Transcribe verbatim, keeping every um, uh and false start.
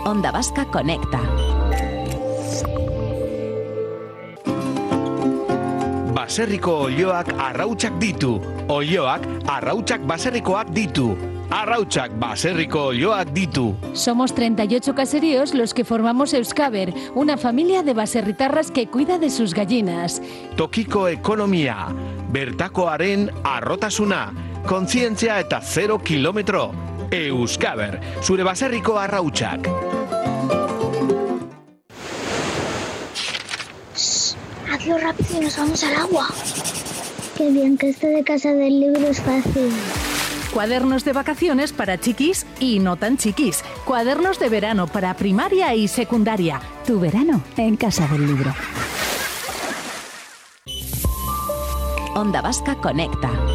Onda Vasca Conecta. Baserriko olioak arrautsak ditu. Olioak arrautsak baserrikoak ditu. Arrautsak baserriko olioak ditu. Somos treinta y ocho caseríos los que formamos Euskaber, una familia de baserritarras que cuida de sus gallinas. Tokiko ekonomia, bertakoaren arrotasuna, kontzientzia eta zero kilometro. Euskaber, zure baserriko arrautsak. Hazlo rápido y nos vamos al agua. Qué bien que esto de casa del libro es fácil. Cuadernos de vacaciones para chiquis y no tan chiquis. Cuadernos de verano para primaria y secundaria. Tu verano en casa del libro. Onda Vasca Conecta.